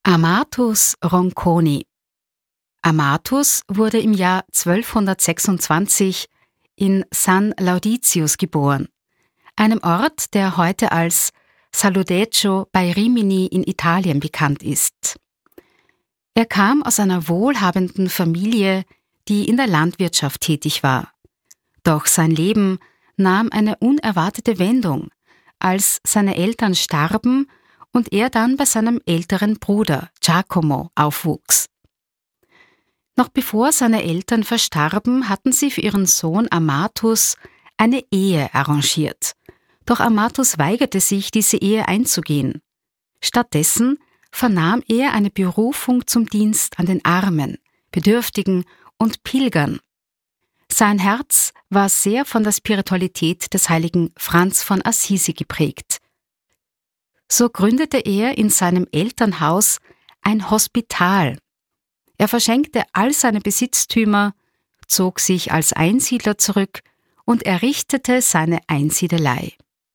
Amatus Ronconi. Amatus wurde im Jahr 1226 in San Lauditius geboren, einem Ort, der heute als Saludecco bei Rimini in Italien bekannt ist. Er kam aus einer wohlhabenden Familie, die in der Landwirtschaft tätig war. Doch sein Leben nahm eine unerwartete Wendung, als seine Eltern starben und er dann bei seinem älteren Bruder Giacomo aufwuchs. Noch bevor seine Eltern verstarben, hatten sie für ihren Sohn Amatus eine Ehe arrangiert. Doch Amatus weigerte sich, diese Ehe einzugehen. Stattdessen vernahm er eine Berufung zum Dienst an den Armen, Bedürftigen und Pilgern. Sein Herz war sehr von der Spiritualität des heiligen Franz von Assisi geprägt. So gründete er in seinem Elternhaus ein Hospital. Er verschenkte all seine Besitztümer, zog sich als Einsiedler zurück und errichtete seine Einsiedelei.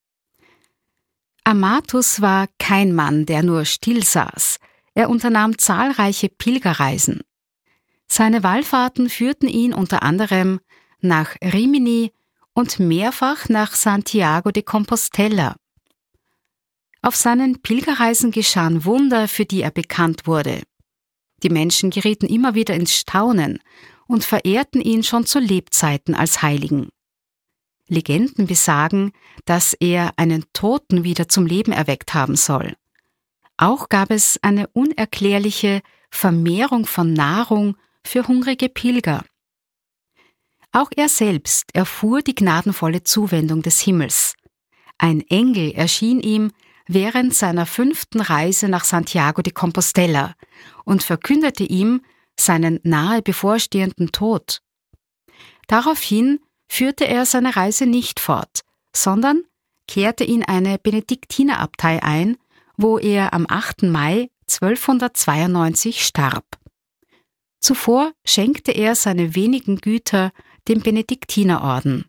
Amatus war kein Mann, der nur still saß. Er unternahm zahlreiche Pilgerreisen. Seine Wallfahrten führten ihn unter anderem nach Rimini und mehrfach nach Santiago de Compostela. Auf seinen Pilgerreisen geschahen Wunder, für die er bekannt wurde. Die Menschen gerieten immer wieder ins Staunen und verehrten ihn schon zu Lebzeiten als Heiligen. Legenden besagen, dass er einen Toten wieder zum Leben erweckt haben soll. Auch gab es eine unerklärliche Vermehrung von Nahrung für hungrige Pilger. Auch er selbst erfuhr die gnadenvolle Zuwendung des Himmels. Ein Engel erschien ihm während seiner 5. Reise nach Santiago de Compostela und verkündete ihm seinen nahe bevorstehenden Tod. Daraufhin führte er seine Reise nicht fort, sondern kehrte in eine Benediktinerabtei ein, wo er am 8. Mai 1292 starb. Zuvor schenkte er seine wenigen Güter dem Benediktinerorden.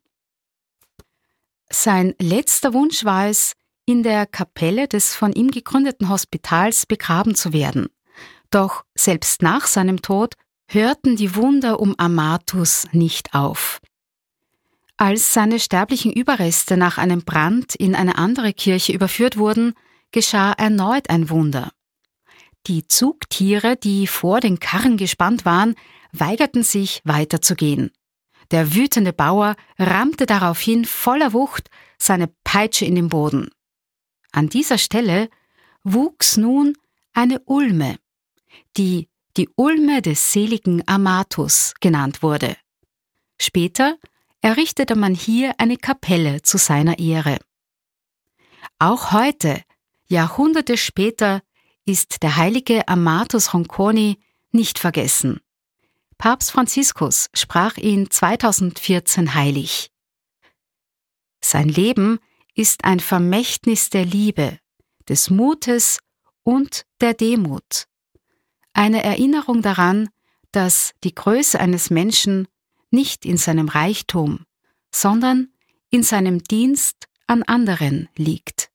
Sein letzter Wunsch war es, in der Kapelle des von ihm gegründeten Hospitals begraben zu werden. Doch selbst nach seinem Tod hörten die Wunder um Amatus nicht auf. Als seine sterblichen Überreste nach einem Brand in eine andere Kirche überführt wurden, geschah erneut ein Wunder. Die Zugtiere, die vor den Karren gespannt waren, weigerten sich weiterzugehen. Der wütende Bauer rammte daraufhin voller Wucht seine Peitsche in den Boden. An dieser Stelle wuchs nun eine Ulme, die Ulme des seligen Amatus genannt wurde. Später errichtete man hier eine Kapelle zu seiner Ehre. Auch heute, Jahrhunderte später, ist der heilige Amatus Ronconi nicht vergessen. Papst Franziskus sprach ihn 2014 heilig. Sein Leben ist ein Vermächtnis der Liebe, des Mutes und der Demut. Eine Erinnerung daran, dass die Größe eines Menschen nicht in seinem Reichtum, sondern in seinem Dienst an anderen liegt.